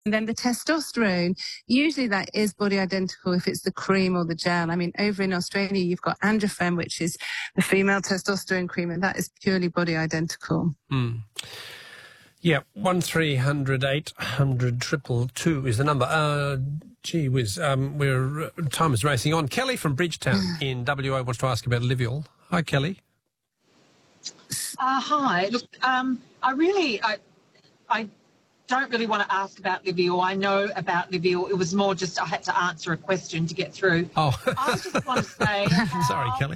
And then the testosterone, usually that is body identical if it's the cream or the gel. I mean, over in Australia, you've got Androfen, which is the female testosterone cream, and that is purely body identical. Yeah, 1300 800 222 is the number. Gee whiz, time is racing on. Kelly from Bridgetown in WA wants to ask about Liviol. Hi, Kelly. Hi. Look, I don't really want to ask about Liviol. I know about Liviol. It was more just I had to answer a question to get through. Oh. I just want to say Sorry, Kelly.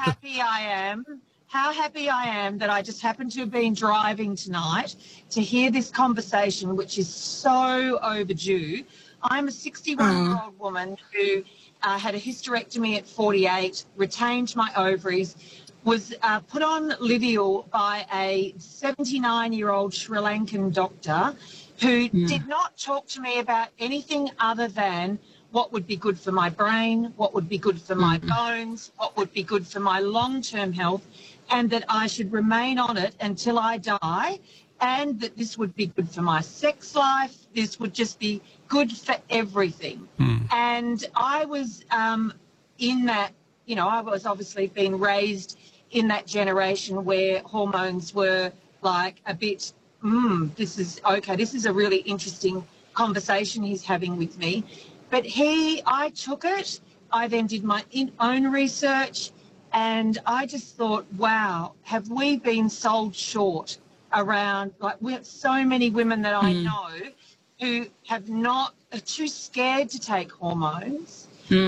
How happy I am that I just happened to have been driving tonight to hear this conversation, which is so overdue. I'm a 61-year-old woman who had a hysterectomy at 48, retained my ovaries, was put on Liviol by a 79-year-old Sri Lankan doctor who did not talk to me about anything other than what would be good for my brain, what would be good for my bones, what would be good for my long-term health, and that I should remain on it until I die, and that this would be good for my sex life. This would just be good for everything. And I was in that, I was obviously being raised in that generation where hormones were like a bit, this is a really interesting conversation he's having with me. But I took it. I then did my own research, and I just thought, wow, have we been sold short around, we have so many women that I know who are too scared to take hormones,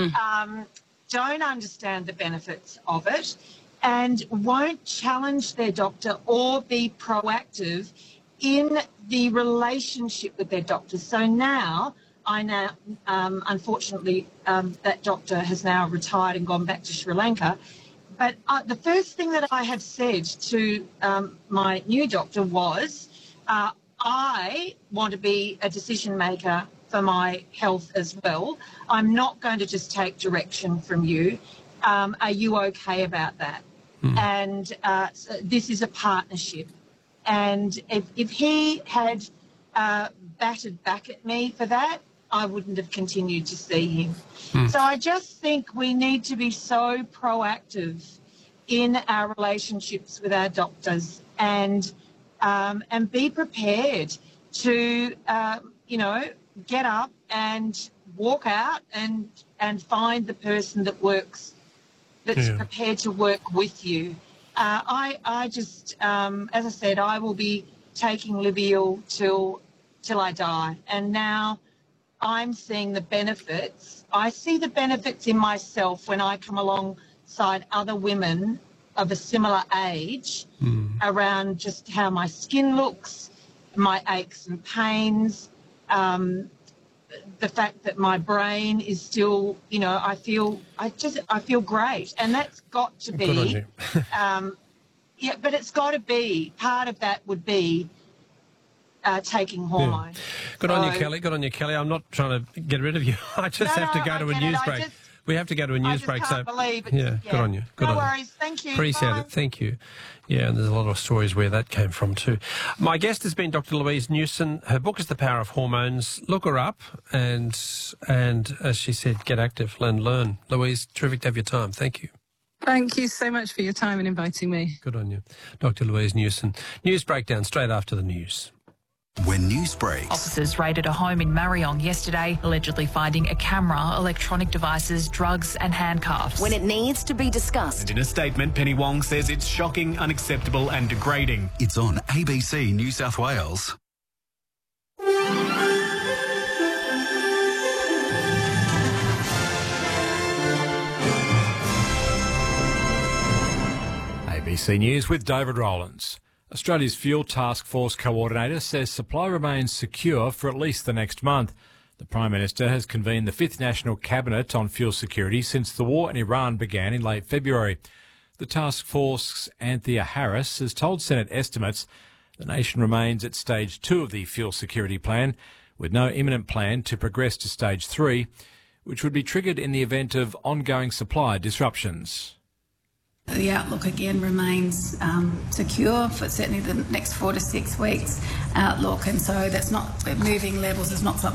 don't understand the benefits of it, and won't challenge their doctor or be proactive in the relationship with their doctor. So now, unfortunately, that doctor has now retired and gone back to Sri Lanka. But the first thing that I have said to my new doctor was, I want to be a decision maker for my health as well. I'm not going to just take direction from you. Are you okay about that? And so this is a partnership. And if he had battered back at me for that, I wouldn't have continued to see him. So I just think we need to be so proactive in our relationships with our doctors and be prepared to, get up and walk out and find the person that works, that's prepared to work with you. I just, as I said, I will be taking Liviol till I die. And now I'm seeing the benefits. I see the benefits in myself when I come alongside other women of a similar age around just how my skin looks, my aches and pains, the fact that my brain is still, I feel great. And that's got to be, Good on you. but it's got to be, part of that would be taking hormones. Good on you, Kelly. Good on you, Kelly. I'm not trying to get rid of you. I just have to go to a news break. We have to go to a news break. I just can't believe it. Yeah, good on you. Good on worries. You. Thank you. Appreciate it. Thank you. Yeah, and there's a lot of stories where that came from too. My guest has been Dr. Louise Newson. Her book is The Power of Hormones. Look her up and as she said, get active and learn. Louise, terrific to have your time. Thank you. Thank you so much for your time and inviting me. Good on you. Dr. Louise Newson. News breakdown straight after the news. When news breaks. Officers raided a home in Marion yesterday, allegedly finding a camera, electronic devices, drugs and handcuffs. When it needs to be discussed. And in a statement, Penny Wong says it's shocking, unacceptable and degrading. It's on ABC New South Wales. ABC News with David Rowlands. Australia's Fuel Task Force coordinator says supply remains secure for at least the next month. The Prime Minister has convened the 5th National Cabinet on fuel security since the war in Iran began in late February. The task force's Anthea Harris has told Senate estimates the nation remains at Stage 2 of the fuel security plan, with no imminent plan to progress to Stage 3, which would be triggered in the event of ongoing supply disruptions. The outlook again remains secure for certainly the next 4 to 6 weeks outlook, and so that's not moving levels is not something